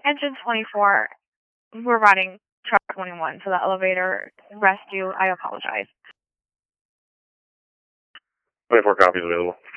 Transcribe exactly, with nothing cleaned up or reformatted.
Engine twenty-four, we're routing truck twenty-one to the elevator rescue. I apologize. twenty-four copies available.